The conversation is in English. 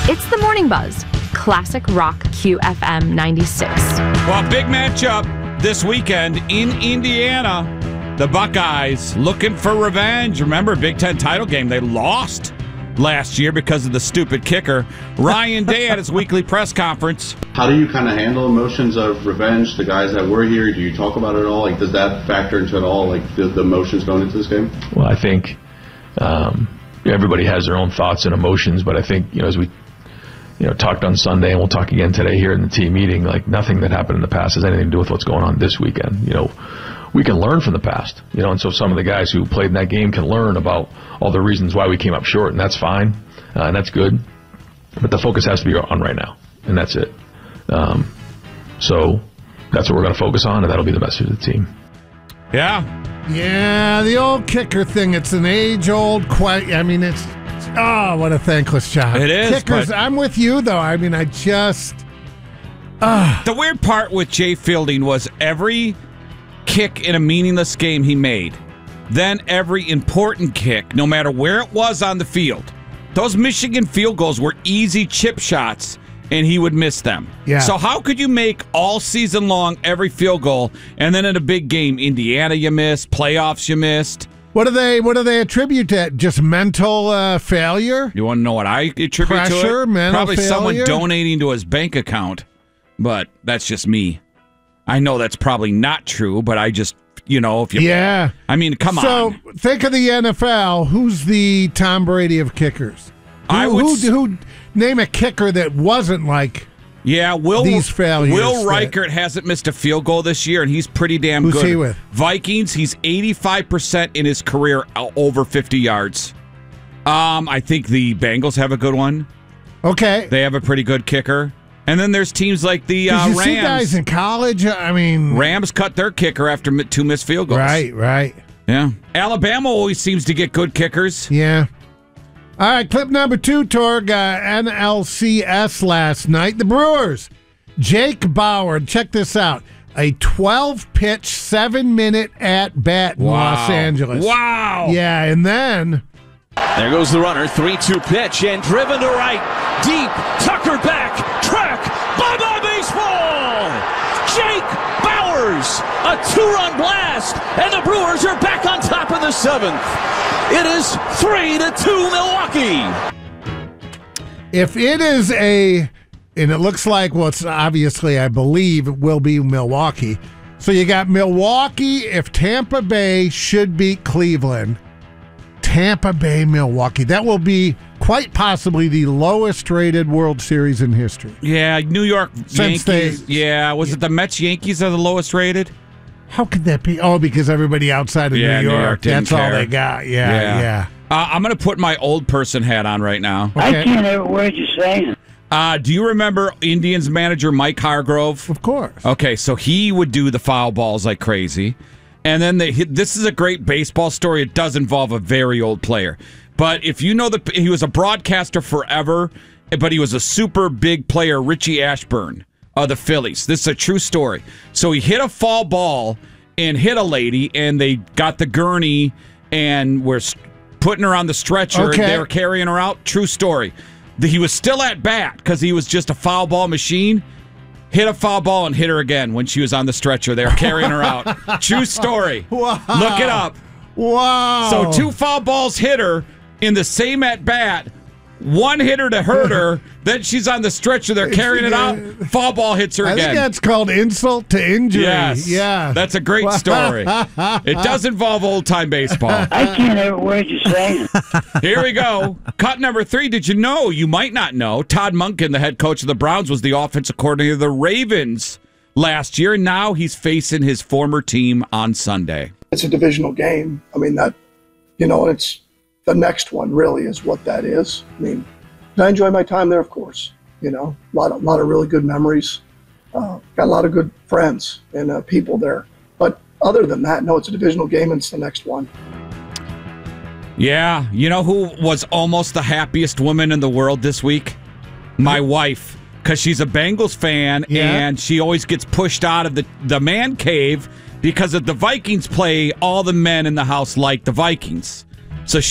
It's the Morning Buzz. Classic Rock QFM 96. Well, big matchup this weekend in Indiana. The Buckeyes looking for revenge. Remember, Big Ten title game, they lost last year because of the stupid kicker. Ryan Day at his weekly press conference. How do you kind of handle emotions of revenge? The guys that were here, do you talk about it at all? Like, does that factor into it all, like the emotions going into this game? Well, I think everybody has their own thoughts and emotions, but I think, as we talked on Sunday, and we'll talk again today here in the team meeting, like nothing that happened in the past has anything to do with what's going on this weekend. We can learn from the past, and so some of the guys who played in that game can learn about all the reasons why we came up short, and that's fine, and that's good. But the focus has to be on right now, and that's it. So that's what we're going to focus on, and that'll be the message of the team. Yeah, the old kicker thing, it's an age-old question. I mean, what a thankless job. It is. Kickers, I'm with you, though. I mean, The weird part with Jay Fielding was every kick in a meaningless game he made, then every important kick, no matter where it was on the field. Those Michigan field goals were easy chip shots, and he would miss them. Yeah. So how could you make all season long every field goal, and then in a big game, Indiana you missed, playoffs you missed? What do they attribute to? Just mental failure? You want to know what I attribute Pressure, to it? mental Probably failure? someone donating to his bank account, but that's just me. I know that's probably not true, but I just, if you... Yeah. I mean, come on. So, think of the NFL. Who's the Tom Brady of kickers? Who name a kicker that wasn't like these failures? Will Reichert hasn't missed a field goal this year, and he's pretty damn good. Who's he with? Vikings, he's 85% in his career over 50 yards. I think the Bengals have a good one. Okay. They have a pretty good kicker. And then there's teams like the Did you Rams. see guys in college? I mean... Rams cut their kicker after 2 missed field goals. Right. Yeah. Alabama always seems to get good kickers. Yeah. All right, clip number 2, Torg, NLCS last night. The Brewers, Jake Bauer, check this out. A 12-pitch, 7-minute at-bat in Los Angeles. Wow. Yeah, and then... There goes the runner, 3-2 pitch, and driven to right. Deep, Tucker back, track, bye-bye baseball! Jake Bauers, a 2-run blast, and the Brewers are back on top of the 7th. It is 3-2 Milwaukee. If it is and it looks like, it's obviously, I believe, it will be Milwaukee. So you got Milwaukee, if Tampa Bay should beat Cleveland, Tampa Bay, Milwaukee. That will be quite possibly the lowest rated World Series in history. Yeah, New York Yankees. Was it the Mets Yankees are the lowest rated? How could that be? Oh, because everybody outside of New York that's care. all they got. Yeah. I'm going to put my old person hat on right now. Okay. I can't hear a word you're saying. Do you remember Indians manager Mike Hargrove? Of course. Okay, so he would do the foul balls like crazy. And then this is a great baseball story. It does involve a very old player. But if you know he was a broadcaster forever, but he was a super big player, Richie Ashburn of the Phillies. This is a true story. So he hit a foul ball and hit a lady, and they got the gurney and were putting her on the stretcher. Okay. And they were carrying her out. True story. He was still at bat because he was just a foul ball machine. Hit a foul ball and hit her again when she was on the stretcher. They were carrying her out. True story. Wow. Look it up. Wow. So 2 foul balls hit her in the same at bat. One hit her to hurt her. Then she's on the stretcher. They're carrying it out. Foul ball hits her again. I think that's called insult to injury. Yes. Yeah. That's a great story. It does involve old-time baseball. I can't hear a word you're saying. Here we go. Cut number 3. Did you know, you might not know, Todd Monken, the head coach of the Browns, was the offensive coordinator of the Ravens last year. Now he's facing his former team on Sunday. It's a divisional game. I mean, it's the next one really is what that is. I mean, I enjoy my time there, of course. A lot of really good memories. Got a lot of good friends and people there. But other than that, no, it's a divisional game and it's the next one. Yeah, you know who was almost the happiest woman in the world this week? My wife, because she's a Bengals fan, and she always gets pushed out of the man cave because if the Vikings play, all the men in the house like the Vikings.